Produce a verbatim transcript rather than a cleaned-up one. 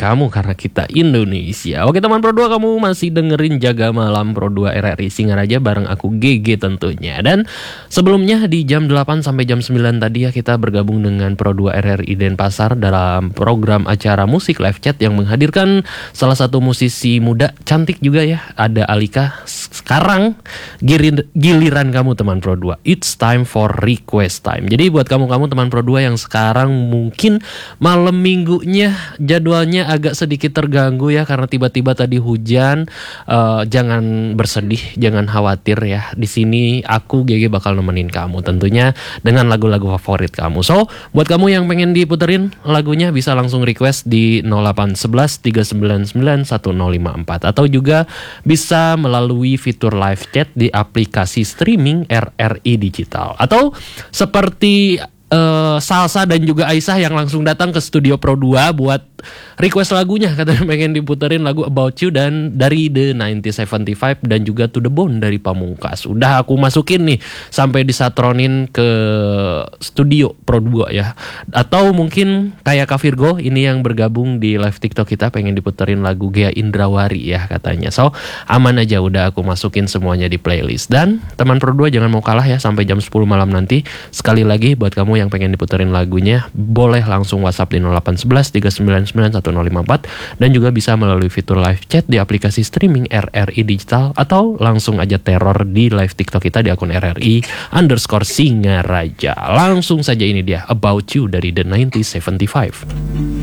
kamu karena kita Indonesia. Oke teman Pro dua, kamu masih dengerin Jaga Malam Pro dua R R I Singaraja bareng aku G G tentunya. Dan sebelumnya di jam delapan sampai jam sembilan tadi ya kita bergabung dengan Pro dua R R I Denpasar dalam program acara musik live chat yang menghadirkan salah satu musisi muda cantik juga ya, ada Alika. Sekarang giliran kamu teman Pro dua. It's time for request time. Jadi buat kamu-kamu teman Pro dua yang sekarang mungkin malam minggunya jadwalnya agak sedikit terganggu ya karena tiba-tiba tadi hujan, uh, jangan bersedih, jangan khawatir ya. Di sini aku G G bakal nemenin kamu tentunya dengan lagu-lagu favorit kamu. So, buat kamu yang pengen diputerin lagunya bisa langsung request di nol delapan satu satu tiga sembilan sembilan satu nol lima empat atau juga bisa melalui fitur live chat di aplikasi streaming R R I Digital. Atau seperti Uh, Salsa dan juga Aisyah yang langsung datang ke studio Pro dua buat request lagunya, katanya pengen diputerin lagu About You dan dari The sembilan puluh tujuh puluh lima dan juga To The Bone dari Pamungkas. Udah aku masukin nih sampai disatronin ke studio Pro dua ya. Atau mungkin kayak Kak Virgo ini yang bergabung di live TikTok kita pengen diputerin lagu Gea Indrawari ya katanya. So aman aja, udah aku masukin semuanya di playlist. Dan teman Pro dua jangan mau kalah ya sampai jam sepuluh malam nanti. Sekali lagi buat kamu yang yang pengen diputerin lagunya boleh langsung WhatsApp di nol delapan satu satu tiga sembilan sembilan satu nol lima empat dan juga bisa melalui fitur live chat di aplikasi streaming R R I Digital atau langsung aja teror di live TikTok kita di akun R R I underscore Singaraja. Langsung saja ini dia About You dari The sembilan puluh tujuh puluh lima.